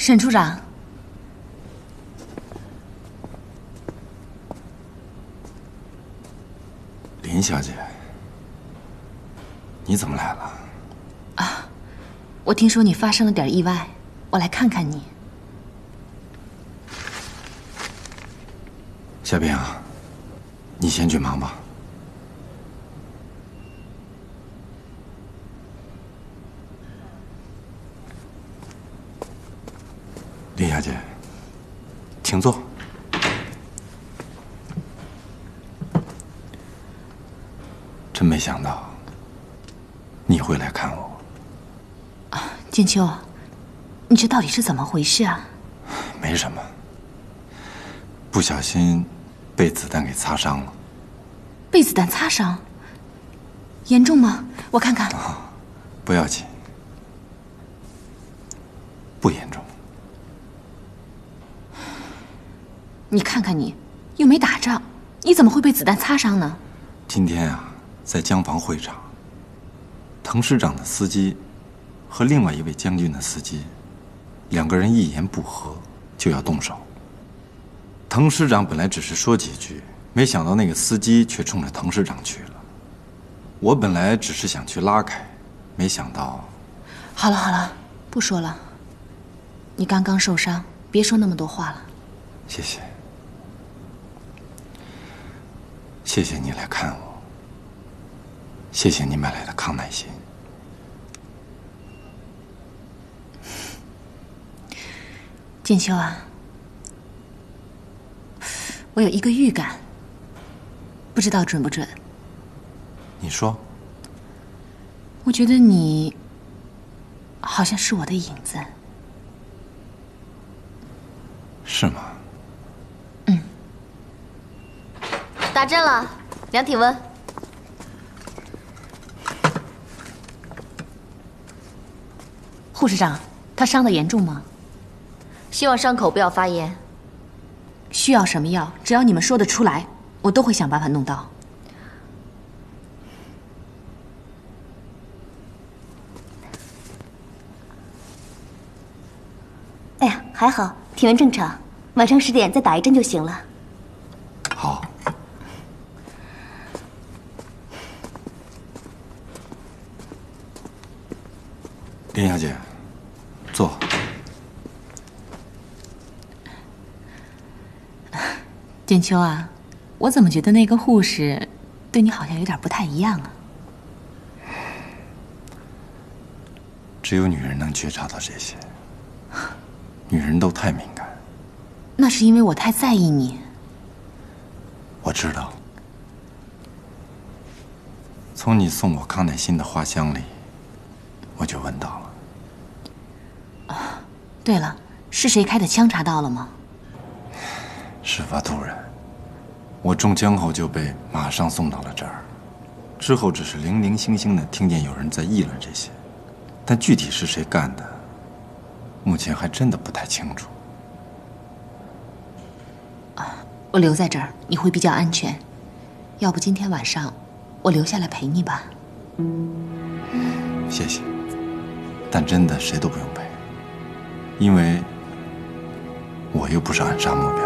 沈处长， 林小姐，你怎么来了？ 啊，我听说你发生了点意外，我来看看你。 小平，你先去忙吧。林小姐，请坐。真没想到你会来看我。 啊，建秋，你这到底是怎么回事啊？ 没什么，不小心被子弹给擦伤了。 被子弹擦伤？严重吗？我看看。 不要紧，不严重。 你看看你，又没打仗，你怎么会被子弹擦伤呢？ 今天啊，在江防会场，滕师长的司机和另外一位将军的司机，两个人一言不合就要动手。滕师长本来只是说几句，没想到那个司机却冲着滕师长去了。我本来只是想去拉开，没想到…… 好了好了，不说了。你刚刚受伤，别说那么多话了。 谢谢。谢谢你来看我，谢谢你买来的康乃馨。 建秋啊，我有一个预感，不知道准不准。 你说。 我觉得你好像是我的影子。 是吗？ 嗯。 打针了，量体温。 护士长，他伤得严重吗？ 希望伤口不要发炎。 需要什么药，只要你们说得出来，我都会想办法弄到。 哎呀，还好，体温正常，晚上10点再打一针就行了。 好。林小姐，坐。 建秋啊，我怎么觉得那个护士对你好像有点不太一样啊？ 只有女人能觉察到这些，女人都太敏感。 那是因为我太在意你。 我知道，从你送我康乃馨的花香里，我就闻到了。 对了，是谁开的枪查到了吗？ 事发突然，我中枪后就被马上送到了这儿，之后只是零零星星的听见有人在议论这些，但具体是谁干的，目前还真的不太清楚。 我留在这儿，你会比较安全。要不今天晚上我留下来陪你吧。 谢谢，但真的谁都不用陪，因为我又不是暗杀目标。